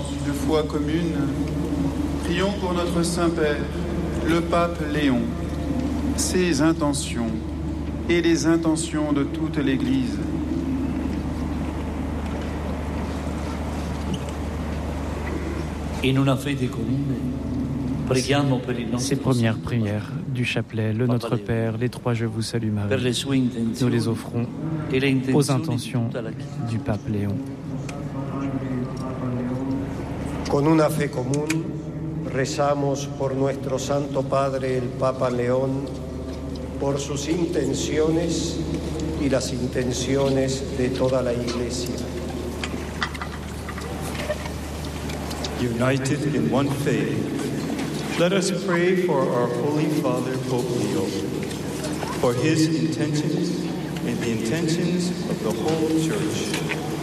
de foi commune, prions pour notre Saint-Père, le pape Léon, ses intentions et les intentions de toute l'Église. Ces premières prières du chapelet, le Notre Père, les trois Je vous salue Marie, nous les offrons aux intentions du pape Léon. Con una fe común, rezamos por nuestro Santo Padre, el Papa León, por sus intenciones y las intenciones de toda la Iglesia. United in one faith, let us pray for our Holy Father, Pope Leo, for his intentions and the intentions of the whole Church.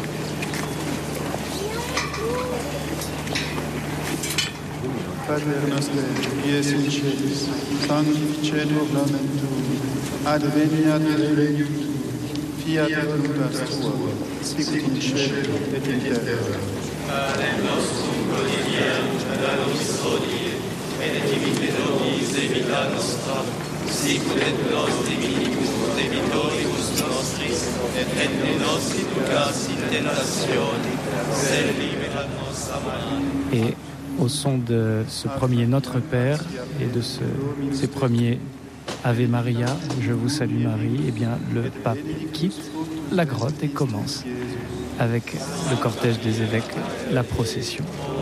Pater noster, qui es in celis, sanctificetur nomen tuum, adveniat regnum tuum, fiat voluntas tua, sicut in cielo et in terra. Panem nostrum quotidianum da nobis hodie, et dimitte nobis debita nostra, sicut et nos dimittimus debitoribus nostris, et ne nos inducas in tentatione, sed libera nos a male. Et au son de ce premier Notre Père et de ces premiers Ave Maria, Je vous salue Marie, eh bien, le pape quitte la grotte et commence avec le cortège des évêques, la procession.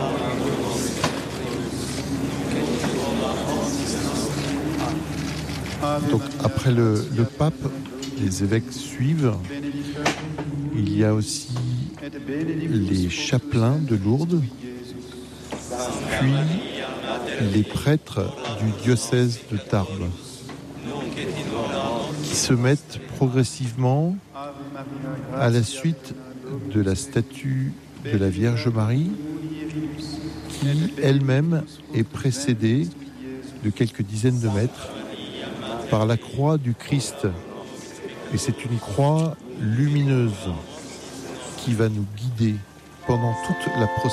Donc après le pape, les évêques suivent. Il y a aussi les chapelains de Lourdes, puis les prêtres du diocèse de Tarbes, qui se mettent progressivement à la suite de la statue de la Vierge Marie, qui elle-même est précédée de quelques dizaines de mètres par la croix du Christ. Et c'est une croix lumineuse qui va nous guider pendant toute la procession.